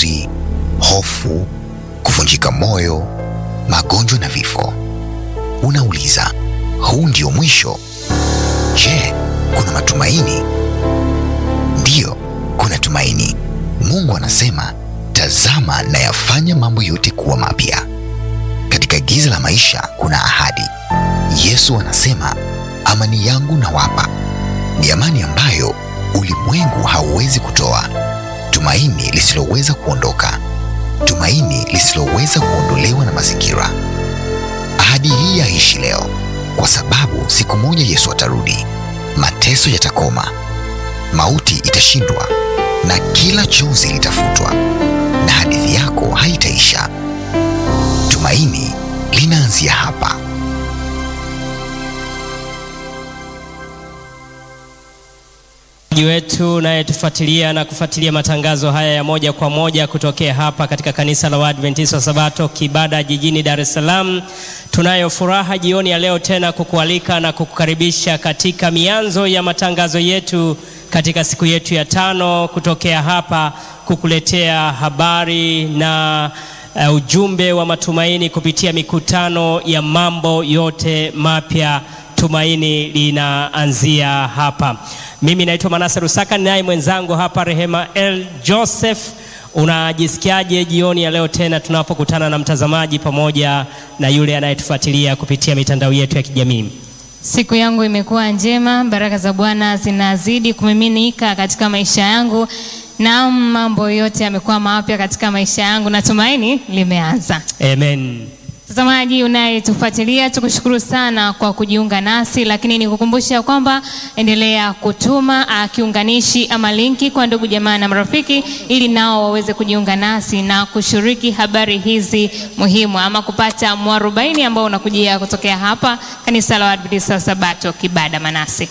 machozi, hofu, kuvunjika moyo, magonjwa na vifo. Unauliza, huu ndio mwisho? Je, kuna matumaini? Ndiyo, kuna tumaini. Mungu anasema, tazama na yafanya mambo yote kuwa mapya. Katika giza la maisha kuna ahadi. Yesu anasema, amani yangu nawapa. Ni amani ambayo ulimwengu hauwezi kutoa. Tumaini lisiloweza kuondoka. Tumaini lisiloweza kuondolewa na mazingira. Ahadi hii yaishi leo, kwa sababu siku moja Yesu atarudi. Mateso yatakoma, mauti itashindwa, na kila chozi litafutwa, na hadithi yako haitaisha. Tumaini linaanzia hapa. Wetu naye tufuatilia na kufuatilia matangazo haya ya moja kwa moja kutokea hapa katika kanisa la Waadventista wa Sabato Kibada jijini Dar es Salaam. Tunayo furaha jioni ya leo tena kukualika na kukukaribisha katika mianzo ya matangazo yetu katika siku yetu ya 5 kutokea hapa kukuletea habari na ujumbe wa matumaini kupitia mikutano ya mambo yote mapya. Tumaini linaanzia hapa. Mimi naitwa Manase Rusaka, naye mwenzangu hapa Rehema L. Joseph. Unajisikiaje jioni ya leo tena tunapokutana na mtazamaji pamoja na yule anayetufuatilia kupitia mitandao yetu ya kijamii? Siku yangu imekuwa njema, baraka za Bwana zinazidi kumiminika katika maisha yangu, na mambo yote yamekuwa mapya katika maisha yangu, na tumaini limeanza. Amen. Mtazamaji unayetufuatilia, tukushukuru sana kwa kujiunga nasi, lakini nikukumbusha kwamba endelea kutuma kiunganishi ama linki kwa ndugu jamaa na marafiki, ili nao waweze kujiunga nasi na kushiriki habari hizi muhimu, ama kupata mwarobaini ambao unakujia kutokea hapa kanisa la Waadventista wa Sabato Kibada. Manase,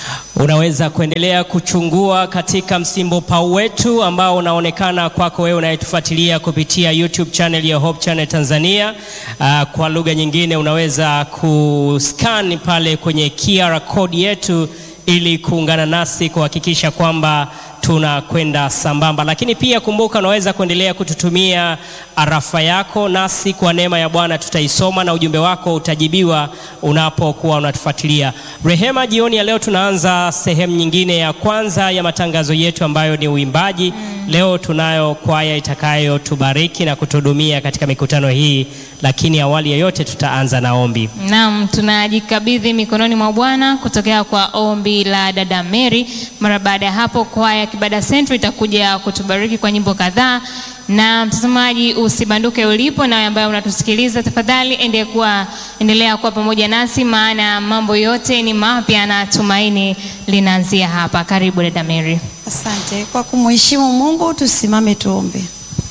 unaweza kuendelea kuchungua katika msimbo pau wetu ambao unaonekana kwako wewe unayetufuatilia kupitia YouTube channel ya Hope Channel Tanzania. Kwa lugha nyingine unaweza kuscan pale kwenye QR code yetu ili kuungana nasi kuhakikisha kwamba tunakwenda sambamba. Lakini pia kumbuka, unaweza kuendelea kututumia arafa yako, nasi kwa neema ya Bwana tutaisoma na ujumbe wako utajibiwa unapokuwa unatufuatilia. Rehema, jioni ya leo tunaanza sehemu nyingine ya kwanza ya matangazo yetu ambayo ni uimbaji. Leo tunayo kwaya itakayo tubariki na kutuhudumia katika mikutano hii, lakini awali ya yote tutaanza na ombi. Naam, tunajikabidhi mikononi mwa Bwana kutokea kwa ombi la dada Mary. Mara baada ya hapo kwaya Kibada Central itakuja kutubariki kwa nyimbo kadhaa. Na mtazamaji, usibanduke ulipo, na ambaye unatusikiliza, tafadhali endelea kuwa pamoja nasi, maana mambo yote ni mapya na tumaini linaanzia hapa. Karibu dada Mary. Asante. Kwa kumheshimu Mungu tusimame tuombe.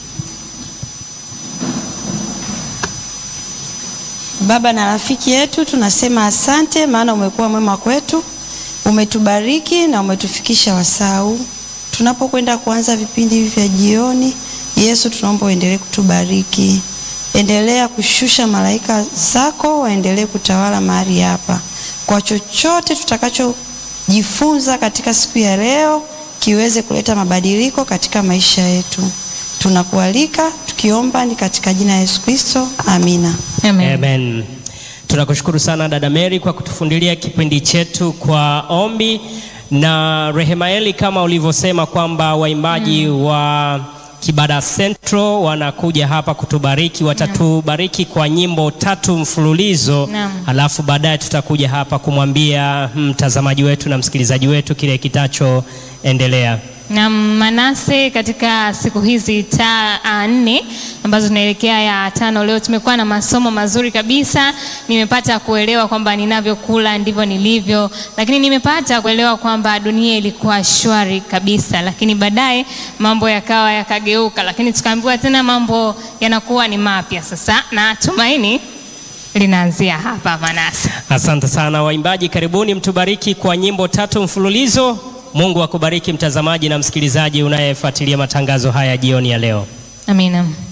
Baba na rafiki yetu, tunasema asante, maana umekuwa mwema kwetu, umetubariki na umetufikisha wasau. Tunapokwenda kuanza vipindi hivi vya jioni, Yesu tunaomba uendelee kutubariki. Endelea kushusha malaika zako waendelee kutawala mahali hapa. Kwa chochote tutakachojifunza katika siku ya leo kiweze kuleta mabadiliko katika maisha yetu. Tunakualika tukiomba ni katika jina la Yesu Kristo. Amina. Amen. Amen. Tunakushukuru sana dada Mary kwa kutufundilia kipindi chetu kwa ombi. Na Rehemaeli, kama ulivyosema kwamba waimbaji wa Kibada Central wanakuja hapa kutubariki, watatubariki kwa nyimbo 3 mfululizo. Alafu baadaye tutakuja hapa kumwambia mtazamaji wetu na msikilizaji wetu kile kitachoendelea. Na Manase, katika siku hizi 4 ambazo tunaelekea ya 5 leo, tumekuwa na masomo mazuri kabisa. Nimepata kuelewa kwamba ninavyokula ndivyo nilivyo, lakini nimepata kuelewa kwamba dunia ilikuwa shwari kabisa, lakini baadaye mambo yakageuka, lakini tukaambiwa tena mambo yanakuwa ni mapya sasa, na tumaini linaanzia hapa. Manase, asante sana waimbaji, karibuni mtubariki kwa nyimbo 3 mfululizo. Mungu akubariki mtazamaji na msikilizaji unayefuatilia matangazo haya jioni ya leo. Amina.